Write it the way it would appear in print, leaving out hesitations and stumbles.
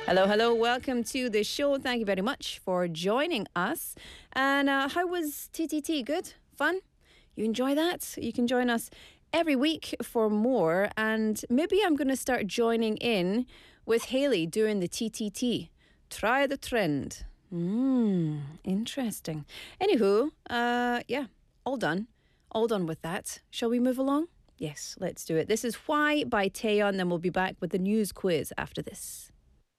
Hello, hello. Welcome to the show. Thank you very much for joining us. And how was TTT? Good? Fun? You enjoy that? You can join us every week for more. And maybe I'm going to start joining in with Hayley doing the TTT. Try the trend. Interesting. Anywho, yeah, all done. All done with that. Shall we move along? Yes, let's do it. This is Why by Taeyeon. Then we'll be back with the news quiz after this.